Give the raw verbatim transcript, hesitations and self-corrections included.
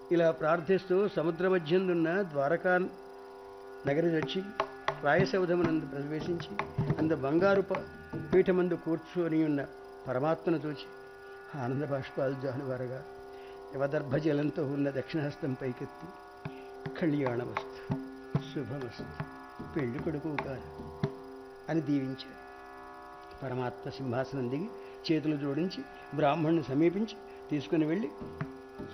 ఇలా ప్రార్థిస్తూ సముద్ర మధ్యందున్న ద్వారకా నగరి వచ్చి రాయసౌధమునందు ప్రవేశించి అందు బంగారు పీఠమందు కూర్చొని ఉన్న పరమాత్మను చూచి ఆనంద బాష్పాలు జానువారగా యవదర్భజలంతో ఉన్న దక్షిణహస్తం పైకెత్తి కళ్యాణమస్తు, శుభమస్తు, పెళ్లి కొడుకు కాదు అని దీవించారు. పరమాత్మ సింహాసనం దిగి చేతులు జోడించి బ్రాహ్మణ్ణి సమీపించి తీసుకుని వెళ్ళి